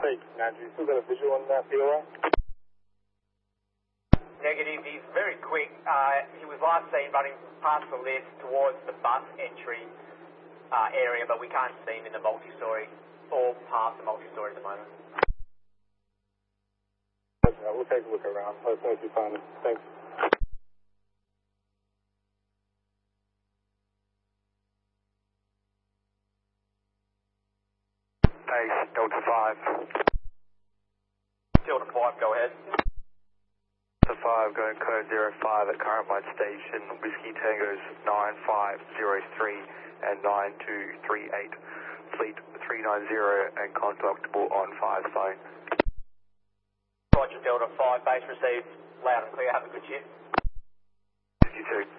Hey, Andrew, you still got a visual on that POI? Negative, he's very quick. He was last seen running past the lift towards the bus entry area, but we can't see him in the multi-story or past the multi-story at the moment. We'll take a look around. Let us know if you find him. Thanks. Base, Delta 5. Delta 5, go ahead. Delta 5 going code 05 at Currambine Station, Whiskey Tangos 9503 and 9238. Fleet 390 and contactable on 5 phone. Roger, Delta 5, base received loud and clear. Have a good shift. You too.